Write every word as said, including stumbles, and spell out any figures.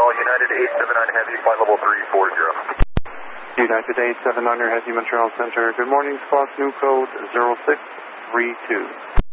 Montreal, United eight seven nine Heavy, flight level three four zero. United eight seven nine Heavy, Montreal Center. Good morning, squawk new code zero six three two.